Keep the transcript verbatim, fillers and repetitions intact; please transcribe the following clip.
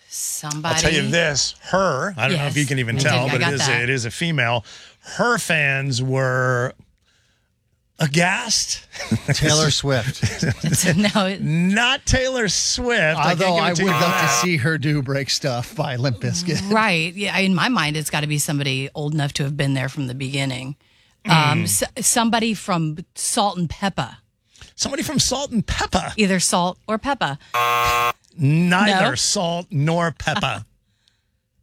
Somebody. I'll tell you this, her, I don't know if Yes. you can even I tell, did- I but got it is, that. it is a female. Her fans were aghast. Taylor Swift. no, it- Not Taylor Swift. Although I, I, would can't love give it to you that. see her do Break Stuff by Limp Bizkit. right. Yeah. In my mind, it's got to be somebody old enough to have been there from the beginning. Um, s- somebody from Salt and Peppa. Somebody from Salt and Peppa. Either Salt or Peppa. Neither No? Salt nor Peppa.